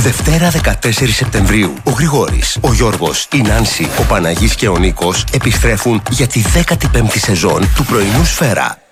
Δευτέρα 14 Σεπτεμβρίου, ο Γρηγόρης, ο Γιώργος, η Νάνση, ο Παναγής και ο Νίκος επιστρέφουν για τη 15η σεζόν του πρωινού Σφαίρα.